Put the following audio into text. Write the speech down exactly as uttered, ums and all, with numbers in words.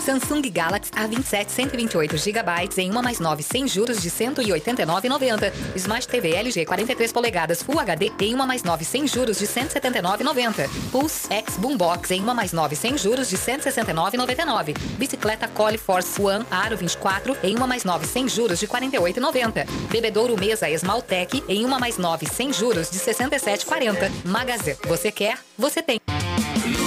Samsung Galaxy A vinte e sete cento e vinte e oito gigabytes em uma mais nove sem juros de cento e oitenta e nove reais e noventa centavos. Smart T V L G quarenta e três polegadas Full H D em uma mais nove sem juros de cento e setenta e nove reais e noventa centavos. Pulse X Boombox em uma mais nove sem juros de cento e sessenta e nove reais e noventa e nove centavos. Bicicleta Cole Force One Aro vinte e quatro em uma mais nove sem juros de quarenta e oito reais e noventa centavos. Bebedouro Mesa Esmaltec em uma mais nove sem juros de sessenta e sete reais e quarenta centavos. Magazine. Você quer? Você tem.